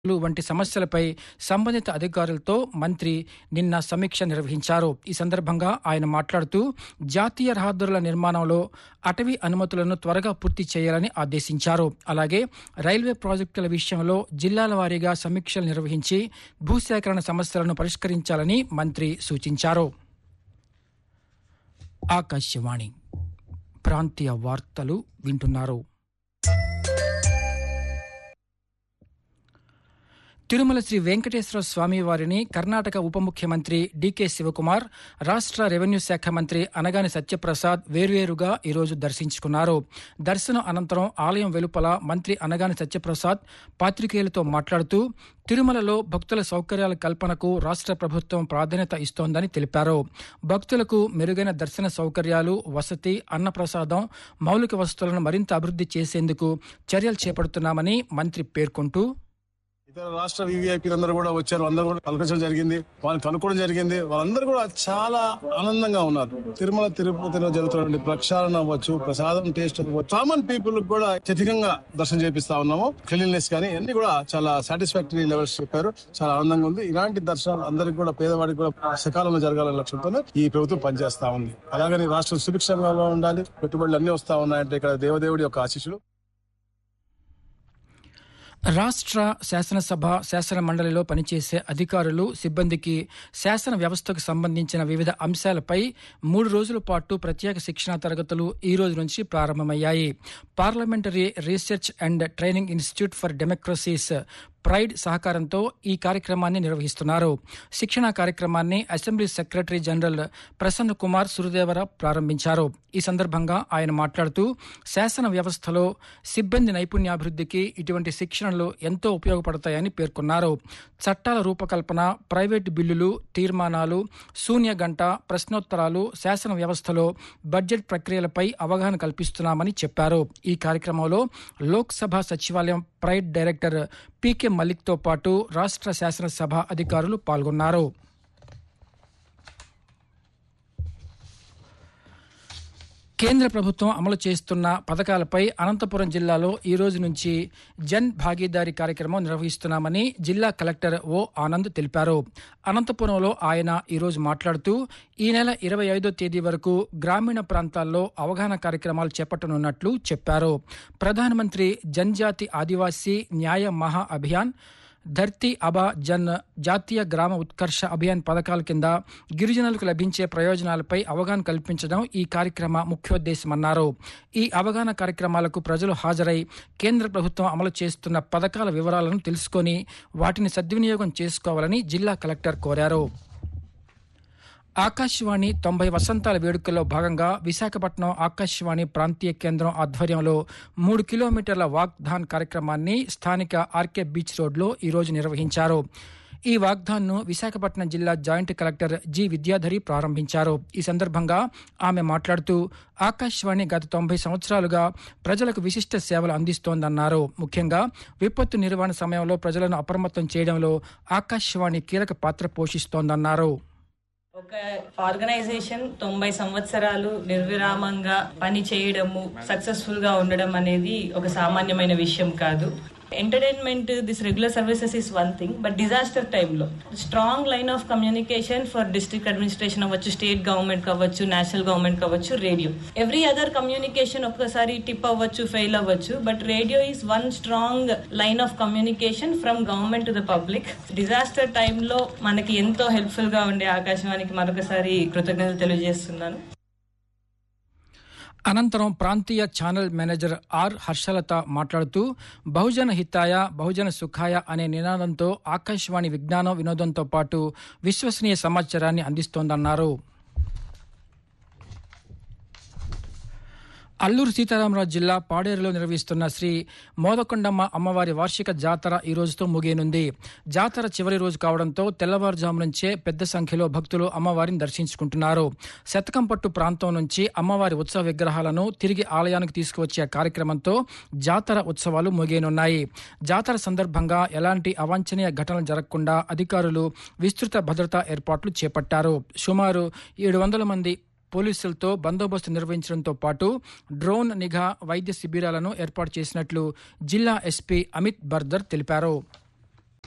వంటి సమస్యలపై సంబంధిత అధికారులతో మంత్రి నిన్న సమీక్ష నిర్వహించారు. ఈ సందర్భంగా ఆయన మాట్లాడుతూ జాతీయ రహదారుల నిర్మాణంలో అటవీ అనుమతులను త్వరగా పూర్తి చేయాలని ఆదేశించారు. అలాగే రైల్వే ప్రాజెక్టుల విషయంలో జిల్లాల వారీగా సమీక్షలు నిర్వహించి భూసేకరణ సమస్యలను పరిష్కరించాలని మంత్రి సూచించారు. ఆకాశవాణి ప్రాంతీయ వార్తలు వింటున్నారు. తిరుమల శ్రీ వెంకటేశ్వర స్వామి వారిని కర్ణాటక ఉప ముఖ్యమంత్రి డీకే శివకుమార్, రాష్ట్ర రెవెన్యూ శాఖ మంత్రి అనగాని సత్యప్రసాద్ వేర్వేరుగా ఈరోజు దర్శించుకున్నారు. దర్శనం అనంతరం ఆలయం వెలుపల మంత్రి అనగాని సత్యప్రసాద్ పాత్రికేయులతో మాట్లాడుతూ తిరుమలలో భక్తుల సౌకర్యాల కల్పనకు రాష్ట్ర ప్రభుత్వం ప్రాధాన్యత ఇస్తోందని తెలిపారు. భక్తులకు మెరుగైన దర్శన సౌకర్యాలు, వసతి, అన్నప్రసాదం, మౌలిక వసతులను మరింత అభివృద్ధి చేసేందుకు చర్యలు చేపడుతున్నామని మంత్రి పేర్కొంటూ ఇతర రాష్ట్ర వివిఐపీలందరూ కూడా వచ్చారు. అందరూ కూడా పలకరించడం జరిగింది, వాళ్ళని కనుక్కోవడం జరిగింది. వాళ్ళందరూ కూడా చాలా ఆనందంగా ఉన్నారు. తిరుమల తిరుపతిలో జరుగుతున్న ప్రక్షాళన అవ్వచ్చు, ప్రసాదం టేస్ట్ అవ్వచ్చు, కామన్ పీపుల్ కూడా అత్యధికంగా దర్శనం చేపిస్తా ఉన్నాము. క్లీన్లెస్ కానీ అన్ని కూడా చాలా సాటిస్ఫాక్టరీ లెవెల్స్ చెప్పారు. చాలా ఆనందంగా ఉంది. ఇలాంటి దర్శనాలు అందరికి కూడా, పేదవాడికి కూడా సకాలంలో జరగాలనే లక్ష్యంతో ఈ ప్రభుత్వం పనిచేస్తా ఉంది. అలాగని రాష్ట్రం సుభిక్షంగా ఉండాలి, పెట్టుబడులు అన్ని వస్తా ఉన్నాయంటే ఇక్కడ దేవదేవుడి యొక్క ఆశీస్సులు. రాష్ట్ర శాసనసభ, శాసన మండలిలో పనిచేసే అధికారులు, సిబ్బందికి శాసన వ్యవస్థకు సంబంధించిన వివిధ అంశాలపై 3 రోజుల పాటు ప్రత్యేక శిక్షణా తరగతులు ఈ రోజు నుంచి ప్రారంభమయ్యాయి. Parliamentary research and training institute for democracies pride సహకారంతో ఈ కార్యక్రమాన్ని నిర్వహిస్తున్నారు. శిక్షణా కార్యక్రమాన్ని assembly secretary general Prasanna Kumar సురదేవర ప్రారంభించారు. ఈ సందర్భంగా ఆయన మాట్లాడుతూ శాసన వ్యవస్థలో సిబ్బంది నైపుణ్యాభివృద్ధికి ఇటువంటి శిక్షణలు ఎంతో ఉపయోగపడతాయని పేర్కొన్నారు. చట్టాల రూపకల్పన, ప్రైవేటు బిల్లులు, తీర్మానాలు, శూన్య గంట, ప్రశ్నోత్తరాలు, శాసన వ్యవస్థలో బడ్జెట్ ప్రక్రియలపై అవగాహన కల్పిస్తున్నామని చెప్పారు. ఈ కార్యక్రమంలో లోక్సభ సచివాలయం ప్రైడ్ డైరెక్టర్ పీకే మలిక్తో పాటు రాష్ట్ర శాసనసభ అధికారులు పాల్గొన్నారు. కేంద్ర ప్రభుత్వం అమలు చేస్తున్న పథకాలపై అనంతపురం జిల్లాలో ఈ రోజు నుంచి జన్ భాగీదారీ కార్యక్రమం నిర్వహిస్తున్నామని జిల్లా కలెక్టర్ ఓ ఆనంద్ తెలిపారు. అనంతపురంలో ఆయన ఈరోజు మాట్లాడుతూ ఈ నెల 25వ తేదీ వరకు గ్రామీణ ప్రాంతాల్లో అవగాహన కార్యక్రమాలు చేపట్టనున్నట్లు చెప్పారు. ప్రధానమంత్రి జన్జాతి ఆదివాసీ న్యాయ మహా అభియాన్, ధర్తీ అబా జన్, జాతీయ గ్రామ ఉత్కర్ష అభియాన్ పథకాల కింద గిరిజనులకు లభించే ప్రయోజనాలపై అవగాహన కల్పించడం ఈ కార్యక్రమ ముఖ్యోద్దేశమన్నారు. ఈ అవగాహన కార్యక్రమాలకు ప్రజలు హాజరై కేంద్ర ప్రభుత్వం అమలు చేస్తున్న పథకాల వివరాలను తెలుసుకొని వాటిని సద్వినియోగం చేసుకోవాలని జిల్లా కలెక్టర్ కోరారు. ఆకాశవాణి 90 వసంతాల వేడుకల్లో భాగంగా విశాఖపట్నం ఆకాశవాణి ప్రాంతీయ కేంద్రం ఆధ్వర్యంలో 3 కిలోమీటర్ల వాక్థాన్ కార్యక్రమాన్ని స్థానిక ఆర్కే బీచ్ రోడ్లో ఈరోజు నిర్వహించారు. ఈ వాగ్దాన్ను విశాఖపట్నం జిల్లా జాయింట్ కలెక్టర్ జి విద్యాధరి ప్రారంభించారు. ఈ సందర్భంగా ఆమె మాట్లాడుతూ ఆకాశవాణి గత 90 సంవత్సరాలుగా ప్రజలకు విశిష్ట సేవలు అందిస్తోందన్నారు. ముఖ్యంగా విపత్తు నిర్వహణ సమయంలో ప్రజలను అప్రమత్తం చేయడంలో ఆకాశవాణి కీలక పాత్ర పోషిస్తోందన్నారు. ఒక ఆర్గనైజేషన్ 90 సంవత్సరాలు నిర్విరామంగా పని చేయడము, సక్సెస్ఫుల్ గా ఉండడం అనేది ఒక సామాన్యమైన విషయం కాదు. Entertainment, this regular services is one thing, but disaster టైంలో strong line of communication for district administration అవ్వచ్చు, స్టేట్ గవర్నమెంట్ కావచ్చు, నేషనల్ గవర్నమెంట్ కావచ్చు, రేడియో. ఎవ్రీ అదర్ కమ్యూనికేషన్ ఒక్కసారి టిప్ అవ్వచ్చు, ఫెయిల్ అవ్వచ్చు, but radio is one strong line of communication from government to the public. Disaster టైంలో మనకి ఎంతో helpful గా ఉండే ఆకాశవాణికి మరొకసారి కృతజ్ఞతలు తెలియజేస్తున్నాను. అనంతరం ప్రాంతీయ ఛానల్ మేనేజర్ ఆర్ హర్షలత మాట్లాడుతూ బహుజన హితాయ, బహుజన సుఖాయ అనే నినాదంతో ఆకాశవాణి విజ్ఞానం, వినోదంతో పాటు విశ్వసనీయ సమాచారాన్ని అందిస్తోందన్నారు. అల్లూరు సీతారామరాజు జిల్లా పాడేరులో నిర్వహిస్తున్న శ్రీ మోదకొండమ్మ అమ్మవారి వార్షిక జాతర ఈ రోజుతో ముగియనుంది. జాతర చివరి రోజు కావడంతో తెల్లవారుజాము నుంచే పెద్ద సంఖ్యలో భక్తులు అమ్మవారిని దర్శించుకుంటున్నారు. శతకంపట్టు ప్రాంతం నుంచి అమ్మవారి ఉత్సవ విగ్రహాలను తిరిగి ఆలయానికి తీసుకువచ్చే కార్యక్రమంతో జాతర ఉత్సవాలు ముగియనున్నాయి. జాతర సందర్భంగా ఎలాంటి అవాంఛనీయ ఘటనలు జరగకుండా అధికారులు విస్తృత భద్రతా ఏర్పాట్లు చేపట్టారు. సుమారు 700 మంది పోలీసులతో బందోబస్తు నిర్వహించడంతో పాటు డ్రోన్ నిఘా, వైద్య శిబిరాలను ఏర్పాటు చేసినట్లు జిల్లా ఎస్పీ అమిత్ బర్దర్ తెలిపారు.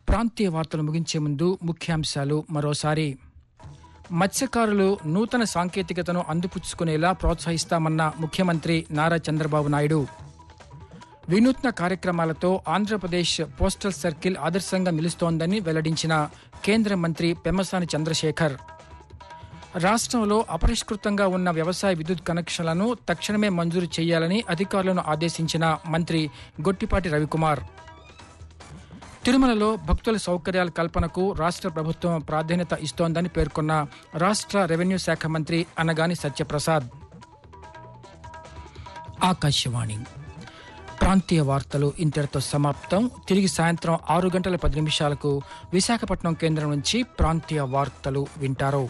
ప్రాంతీయ వార్తలు ముగించే ముందు ముఖ్యాంశాలు మరోసారి. మత్స్యకారులు నూతన సాంకేతికతను అందిపుచ్చుకునేలా ప్రోత్సహిస్తామన్న ముఖ్యమంత్రి నారా చంద్రబాబు నాయుడు. వినూత్న కార్యక్రమాలతో ఆంధ్రప్రదేశ్ పోస్టల్ సర్కిల్ ఆదర్శంగా నిలుస్తోందని వెల్లడించిన కేంద్ర మంత్రి పెమ్మసాని చంద్రశేఖర్. రాష్ట్రంలో అపరిష్కృతంగా ఉన్న వ్యవసాయ విద్యుత్ కనెక్షన్లను తక్షణమే మంజూరు చేయాలని అధికారులను ఆదేశించిన మంత్రి గొట్టిపాటి రవికుమార్. తిరుమలలో భక్తుల సౌకర్యాల కల్పనకు రాష్ట్ర ప్రభుత్వం ప్రాధాన్యత ఇస్తోందని పేర్కొన్న రాష్ట్ర రెవెన్యూ శాఖ మంత్రి అనగాని సత్యప్రసాద్. ఆకాశవాణి ప్రాంతీయ వార్తలు ఇంతటితో సమాప్తం. తిరిగి సాయంత్రం 6:10 విశాఖపట్నం కేంద్రం నుంచి ప్రాంతీయ వార్తలు వింటారు.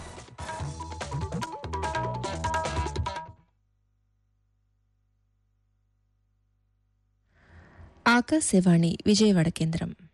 ఆకాశవాణి విజయవాడ కేంద్రం.